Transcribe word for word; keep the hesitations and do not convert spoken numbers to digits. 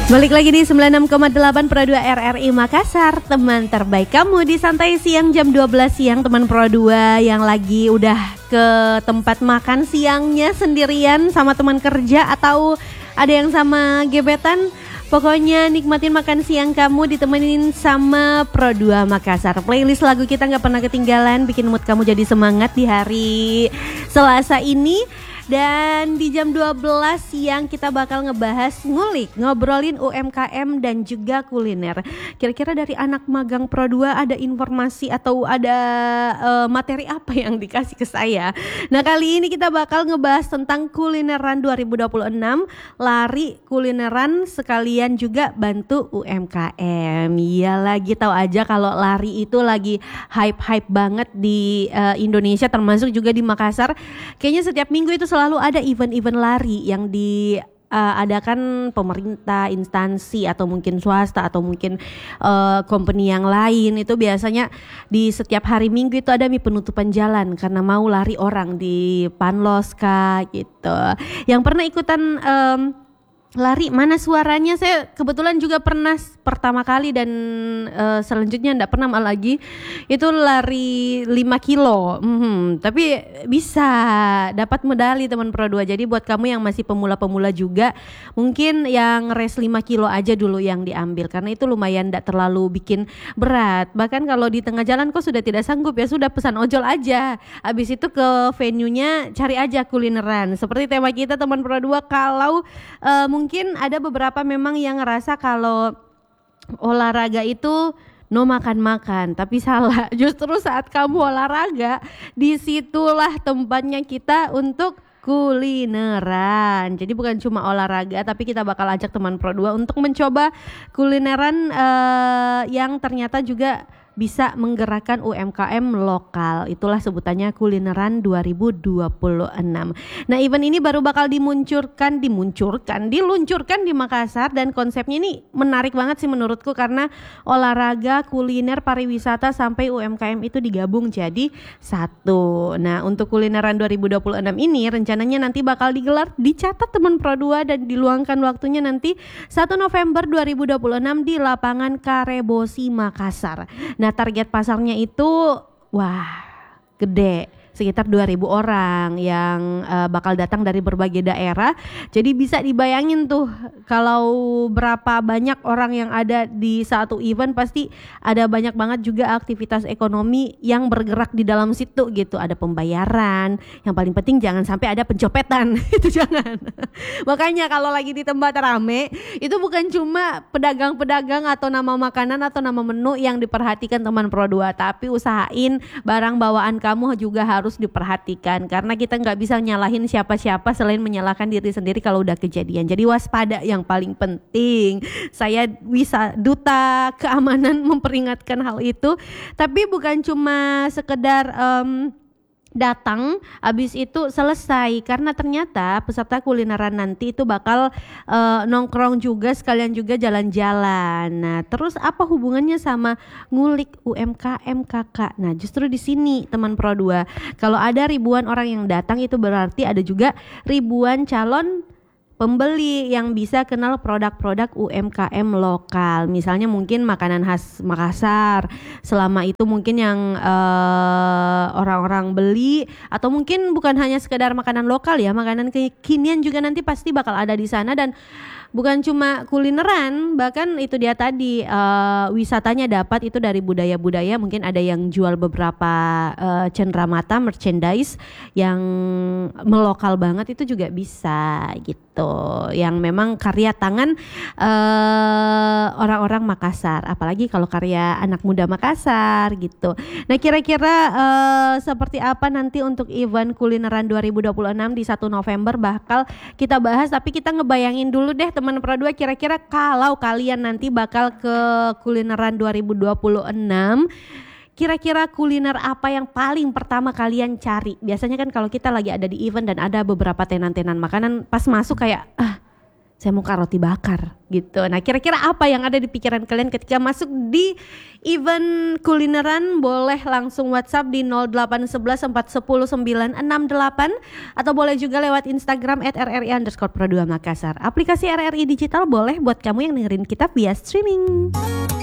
Balik lagi di sembilan puluh enam koma delapan Pro dua R R I Makassar. Teman terbaik kamu di Santai Siang jam dua belas siang. Teman Pro dua yang lagi udah ke tempat makan siangnya sendirian sama teman kerja atau ada yang sama gebetan. Pokoknya nikmatin makan siang kamu ditemenin sama Pro dua Makassar. Playlist lagu kita gak pernah ketinggalan, bikin mood kamu jadi semangat di hari Selasa ini. Dan di jam dua belas siang kita bakal ngebahas, ngulik, ngobrolin U M K M dan juga kuliner. Kira-kira dari anak magang Pro dua ada informasi atau ada uh, materi apa yang dikasih ke saya? Nah, kali ini kita bakal ngebahas tentang kulineran dua ribu dua puluh enam, lari kulineran sekalian juga bantu U M K M. Iya, lagi tahu aja kalau lari itu lagi hype-hype banget di uh, Indonesia, termasuk juga di Makassar. Kayaknya setiap minggu itu selalu ada event-event lari yang diadakan uh, pemerintah, instansi atau mungkin swasta atau mungkin uh, company yang lain. Itu biasanya di setiap hari Minggu itu ada mi penutupan jalan karena mau lari orang di Panloska gitu. Yang pernah ikutan um, lari mana suaranya, saya kebetulan juga pernah pertama kali dan uh, selanjutnya enggak pernah malah lagi. Itu lari lima kilo. Hmm, tapi bisa dapat medali teman Pro dua. Jadi buat kamu yang masih pemula-pemula juga, mungkin yang race lima kilo aja dulu yang diambil karena itu lumayan enggak terlalu bikin berat. Bahkan kalau di tengah jalan kok sudah tidak sanggup ya sudah pesan ojol aja. Habis itu ke venue-nya cari aja kulineran. Seperti tema kita teman Pro dua, kalau uh, mungkin ada beberapa memang yang ngerasa kalau olahraga itu no makan-makan, tapi salah. Justru saat kamu olahraga, disitulah tempatnya kita untuk kulineran. Jadi bukan cuma olahraga, tapi kita bakal ajak teman Pro dua untuk mencoba kulineran uh, yang ternyata juga bisa menggerakkan U M K M lokal. Itulah sebutannya kulineran dua ribu dua puluh enam. Nah, event ini baru bakal dimuncurkan, dimuncurkan, diluncurkan di Makassar dan konsepnya ini menarik banget sih menurutku karena olahraga, kuliner, pariwisata sampai U M K M itu digabung jadi satu. Nah, untuk kulineran dua ribu dua puluh enam ini rencananya nanti bakal digelar, dicatat teman Pro dua dan diluangkan waktunya nanti satu November dua ribu dua puluh enam di lapangan Karebosi Makassar. Nah, target pasarnya itu wah gede, sekitar dua ribu orang yang uh, bakal datang dari berbagai daerah. Jadi bisa dibayangin tuh kalau berapa banyak orang yang ada di satu event, pasti ada banyak banget juga aktivitas ekonomi yang bergerak di dalam situ gitu. Ada pembayaran, yang paling penting jangan sampai ada pencopetan. Itu jangan. Makanya kalau lagi di tempat rame itu bukan cuma pedagang-pedagang atau nama makanan atau nama menu yang diperhatikan teman Pro dua, tapi usahain barang bawaan kamu juga harus diperhatikan karena kita nggak bisa nyalahin siapa-siapa selain menyalahkan diri sendiri kalau udah kejadian. Jadi waspada yang paling penting. Saya bisa duta keamanan memperingatkan hal itu, tapi bukan cuma sekedar um, datang habis itu selesai, karena ternyata peserta kulineran nanti itu bakal uh, nongkrong juga sekalian juga jalan-jalan. Nah, terus apa hubungannya sama ngulik U M K M kakak? Nah, justru di sini teman Pro dua, kalau ada ribuan orang yang datang itu berarti ada juga ribuan calon pembeli yang bisa kenal produk-produk U M K M lokal. Misalnya mungkin makanan khas Makassar. Selama itu mungkin yang uh, orang-orang beli, atau mungkin bukan hanya sekedar makanan lokal ya, makanan kekinian juga nanti pasti bakal ada di sana. Dan bukan cuma kulineran, bahkan itu dia tadi uh, wisatanya dapat itu dari budaya-budaya. Mungkin ada yang jual beberapa uh, cenderamata, merchandise yang melokal banget, itu juga bisa gitu, yang memang karya tangan uh, orang-orang Makassar, apalagi kalau karya anak muda Makassar gitu. Nah, kira-kira uh, seperti apa nanti untuk event kulineran dua ribu dua puluh enam di satu November bakal kita bahas, tapi kita ngebayangin dulu deh teman Pro dua, kira-kira kalau kalian nanti bakal ke kulineran dua ribu dua puluh enam, kira-kira kuliner apa yang paling pertama kalian cari? Biasanya kan kalau kita lagi ada di event dan ada beberapa tenan-tenan makanan, pas masuk kayak ah saya mau roti bakar gitu. Nah kira-kira apa yang ada di pikiran kalian ketika masuk di event kulineran? Boleh langsung WhatsApp di nol delapan satu satu empat satu nol sembilan enam delapan atau boleh juga lewat Instagram at r r i underscore pro dua Makassar. Aplikasi R R I Digital boleh buat kamu yang dengerin kita via streaming.